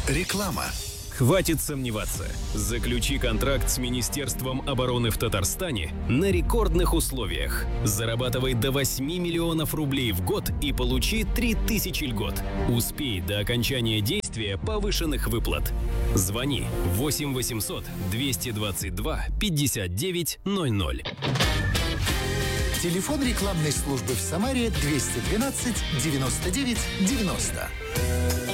Реклама. Хватит сомневаться. Заключи контракт с Министерством обороны в Татарстане на рекордных условиях. Зарабатывай до 8 миллионов рублей в год и получи 3000 льгот. Успей до окончания действия повышенных выплат. Звони 8 800 222 59 00. Телефон рекламной службы в Самаре 212 99 90.